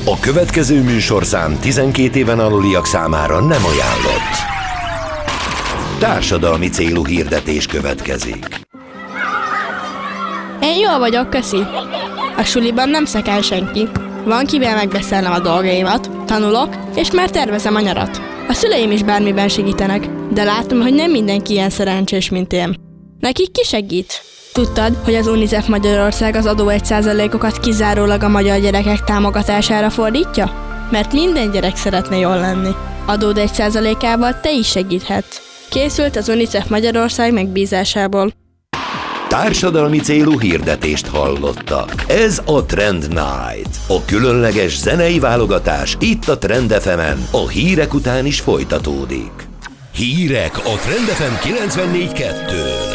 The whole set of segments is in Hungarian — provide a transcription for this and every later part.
A következő műsorszám 12 éven aluliak számára nem ajánlott. Társadalmi célú hirdetés következik. Én jól vagyok, köszi. A suliban nem szekel senki. Van kivel megbeszélnem a dolgaimat, tanulok, és már tervezem a nyarat. A szüleim is bármiben segítenek, de látom, hogy nem mindenki ilyen szerencsés, mint én. Nekik ki segít? Tudtad, hogy az UNICEF Magyarország az adó 1%-okat kizárólag a magyar gyerekek támogatására fordítja? Mert minden gyerek szeretne jól lenni. Adód 1%-ával te is segíthetsz. Készült az UNICEF Magyarország megbízásából. Társadalmi célú hirdetést hallottak. Ez a Trend Night. A különleges zenei válogatás itt a Trend FM-en. A hírek után is folytatódik. Hírek a Trend FM 94.2-n.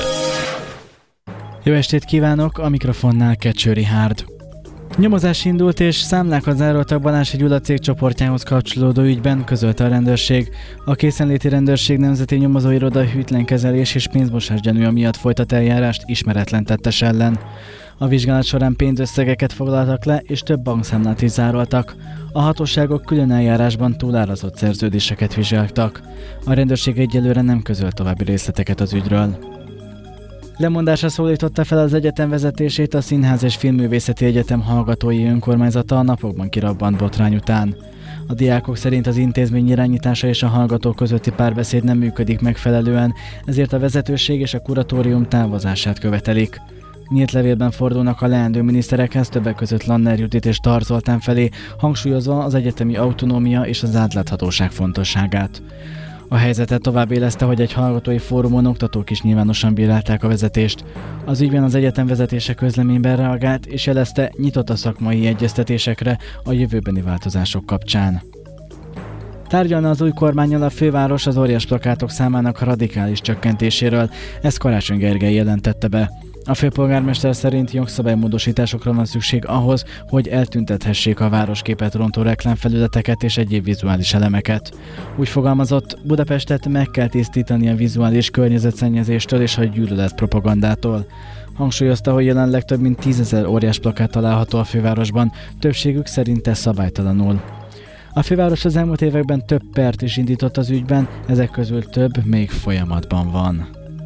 Jó estét kívánok, a mikrofonnál Kecső Richárd. Nyomozás indult és számlákat zároltak Balási Gyula cégcsoportjához kapcsolódó ügyben, közölte a rendőrség. A Készenléti Rendőrség Nemzeti Nyomozóiroda hűtlenkezelés és pénzmosás gyanúja miatt folytat eljárást ismeretlen tettes ellen. A vizsgálat során pénzösszegeket foglaltak le és több bankszámlát is zároltak. A hatóságok külön eljárásban túlárazott szerződéseket vizsgáltak. A rendőrség egyelőre nem közölt további részleteket az ügyről. Lemondásra szólította fel az egyetem vezetését a Színház és Filmművészeti Egyetem hallgatói önkormányzata a napokban kirabbant botrány után. A diákok szerint az intézmény irányítása és a hallgatók közötti párbeszéd nem működik megfelelően, ezért a vezetőség és a kuratórium távozását követelik. Nyílt levélben fordulnak a leendő miniszterekhez, többek között Lanner Judit és Tar Zoltán felé, hangsúlyozva az egyetemi autonómia és az átláthatóság fontosságát. A helyzetet tovább éleszte, hogy egy hallgatói fórumon oktatók is nyilvánosan bírálták a vezetést. Az ügyben az egyetem vezetése közleményben reagált, és jelezte, nyitott a szakmai egyeztetésekre a jövőbeni változások kapcsán. Tárgyalna az új kormánnyal a főváros az óriás plakátok számának radikális csökkentéséről, ezt Karácsony Gergely jelentette be. A főpolgármester szerint jogszabálymódosításokra van szükség ahhoz, hogy eltüntethessék a városképet rontó reklámfelületeket és egyéb vizuális elemeket. Úgy fogalmazott, Budapestet meg kell tisztítani a vizuális környezetszennyezéstől és a gyűlöletpropagandától. Hangsúlyozta, hogy jelenleg több mint 10 000 óriás plakát található a fővárosban, többségük szerinte szabálytalanul. A főváros az elmúlt években több pert is indított az ügyben, ezek közül több még folyamatban van.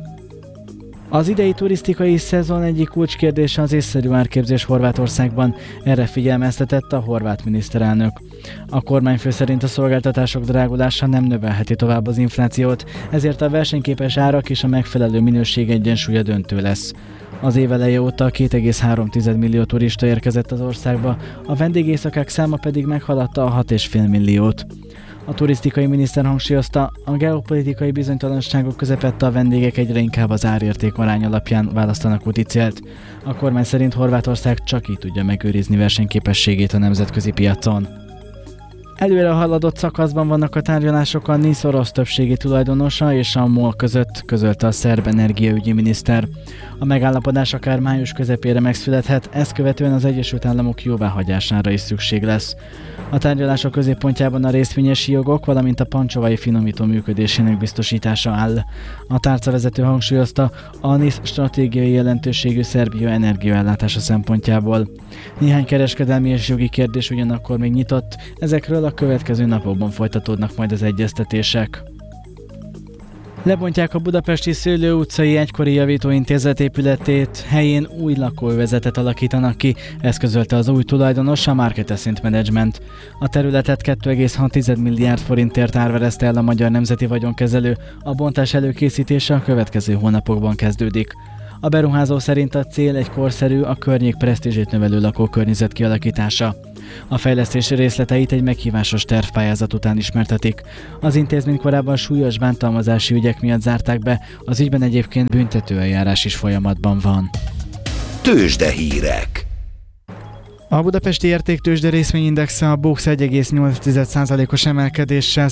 Az idei turisztikai szezon egyik kulcskérdése az észszerű árképzés Horvátországban, erre figyelmeztetett a horvát miniszterelnök. A kormányfő szerint a szolgáltatások drágulása nem növelheti tovább az inflációt, ezért a versenyképes árak és a megfelelő minőség egyensúlya döntő lesz. Az év eleje óta 2,3 millió turista érkezett az országba, a vendégészakák száma pedig meghaladta a 6,5 milliót. A turisztikai miniszter hangsúlyozta, a geopolitikai bizonytalanságok közepette a vendégek egyre inkább az árérték arány alapján választanak úti célt. A kormány szerint Horvátország csak így tudja megőrizni versenyképességét a nemzetközi piacon. Előre haladott szakaszban vannak a tárgyalások a NISZ orosz többségi tulajdonosa és a MOL között, közölte a szerb energiaügyi miniszter. A megállapodás akár május közepére megszülethet, ezt követően az Egyesült Államok jóváhagyására is szükség lesz. A tárgyalások középpontjában a részvényesi jogok, valamint a pancsovai finomító működésének biztosítása áll. A tárcavezető hangsúlyozta, a NISZ stratégiai jelentőségű Szerbia energiaellátása szempontjából. Néhány kereskedelmi és jogi kérdés ugyanakkor még nyitott, ezekről a következő napokban folytatódnak majd az egyeztetések. Lebontják a budapesti Szőlő utcai egykori javítóintézet épületét, helyén új lakóövezetet alakítanak ki, ezt közölte az új tulajdonos, a Market Asset Management. A területet 2,6 milliárd forintért árverezte el a Magyar Nemzeti Vagyonkezelő, a bontás előkészítése a következő hónapokban kezdődik. A beruházó szerint a cél egy korszerű, a környék presztízsét növelő lakókörnyezet kialakítása. A fejlesztési részleteit egy meghívásos tervpályázat után ismertetik. Az intézmény korábban súlyos bántalmazási ügyek miatt zárták be, az ügyben egyébként büntetőeljárás is folyamatban van. Tőzsdehírek. A budapesti értéktőzsde részvényindexe a BUX 1,8%-os emelkedéssel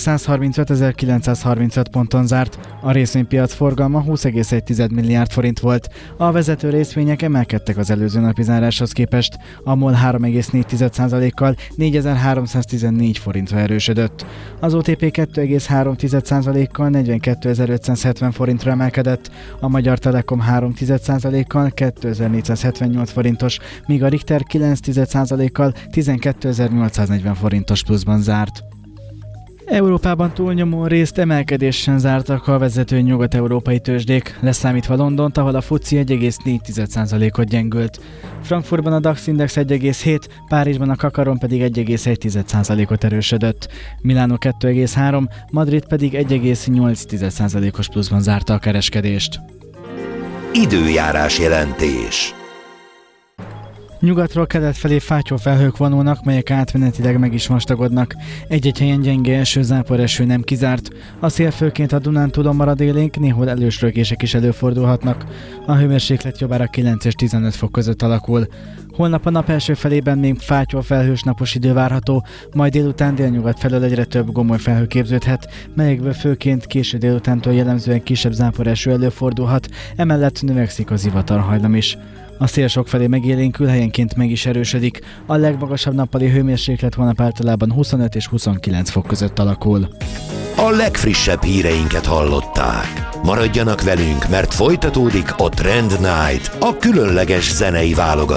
135.935 ponton zárt. A részvénypiac forgalma 20,1 milliárd forint volt. A vezető részvények emelkedtek az előző napi záráshoz képest. A MOL 3,4%-kal 4.314 forintra erősödött. Az OTP 2,3%-kal 42.570 forintra emelkedett. A Magyar Telekom 3,1%-kal 2.478 forintos, míg a Richter 9 0,5%-kal 12.840 forintos pluszban zárt. Európában túlnyomó részt emelkedésen zártak a vezető nyugat-európai tőzsdék, leszámítva Londont, ahol a FTSE 1,4%-ot gyengült. Frankfurtban a DAX Index 1,7, Párizsban a Kakaron pedig 1,1%-ot erősödött. Milánó 2,3, Madrid pedig 1,8%-os pluszban zárta a kereskedést. Időjárás jelentés. Nyugatról kelet felé fátyolfelhők vonulnak, melyek átmenetileg meg is vastagodnak. Egy-egy helyen gyenge záporeső nem kizárt. A szél főként a Dunántúlon marad élénk, néhol elősrögések is előfordulhatnak. A hőmérséklet jobbára 9 és 15 fok között alakul. Holnap a nap első felében még fátyolfelhős napos idő várható, majd délután délnyugat felől egyre több gomolyfelhő képződhet, melyekből főként késő délutántól jellemzően kisebb záporeső előfordulhat, emellett növekszik a zivatarhajlam is. A szél sokfelé megélénkül, helyenként meg is erősödik. A legmagasabb nappali hőmérséklet holnap általában 25 és 29 fok között alakul. A legfrissebb híreinket hallották. Maradjanak velünk, mert folytatódik a Trend Night, a különleges zenei válogatás.